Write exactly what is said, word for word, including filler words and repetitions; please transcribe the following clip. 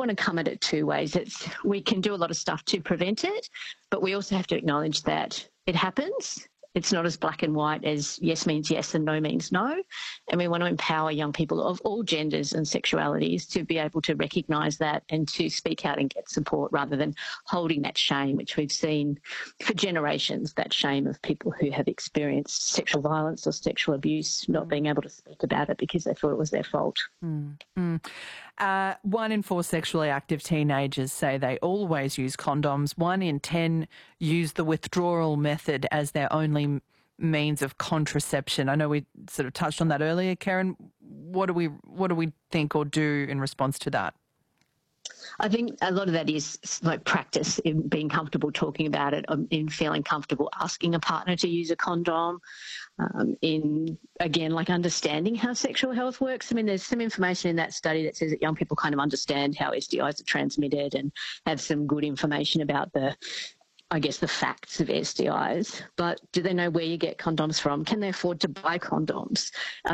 want to come at it two ways. It's, we can do a lot of stuff to prevent it, but we also have to acknowledge that it happens. It's not as black and white as yes means yes and no means no. And we want to empower young people of all genders and sexualities to be able to recognise that and to speak out and get support rather than holding that shame, which we've seen for generations, that shame of people who have experienced sexual violence or sexual abuse not being able to speak about it because they thought it was their fault. Mm, mm. Uh, one in four sexually active teenagers say they always use condoms. One in ten use the withdrawal method as their only means of contraception. I know we sort of touched on that earlier, Karen. What do we what do we think or do in response to that? I think a lot of that is like practice in being comfortable talking about it, um, in feeling comfortable asking a partner to use a condom, um, in, again, like understanding how sexual health works. I mean, there's some information in that study that says that young people kind of understand how S T Is are transmitted and have some good information about the, I guess, the facts of S T Is. But do they know where you get condoms from? Can they afford to buy condoms?